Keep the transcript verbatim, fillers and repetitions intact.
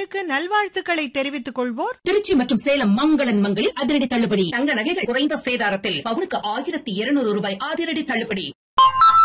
உங்களுக்கு நல்வாழ்த்துக்களை தெரிவித்துக் கொள்வோர் திருச்சி மற்றும் சேலம் மங்களன் மங்களில் அதிரடி தள்ளுபடி. தங்க நகைகள் குறைந்த சேதாரத்தில் பவுனுக்கு ஆயிரத்தி இருநூறு ரூபாய் அதிரடி தள்ளுபடி.